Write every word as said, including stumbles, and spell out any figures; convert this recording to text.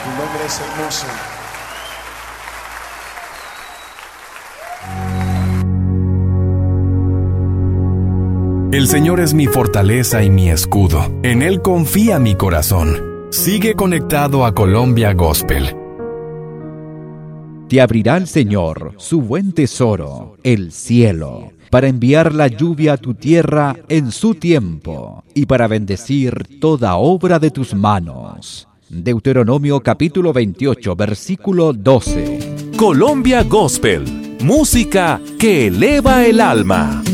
Tu nombre es hermoso. El Señor es mi fortaleza y mi escudo. En Él confía mi corazón. Sigue conectado a Colombia Gospel. Te abrirá el Señor su buen tesoro, el cielo, para enviar la lluvia a tu tierra en su tiempo y para bendecir toda obra de tus manos. Deuteronomio capítulo veintiocho, versículo doce. Colombia Gospel, música que eleva el alma.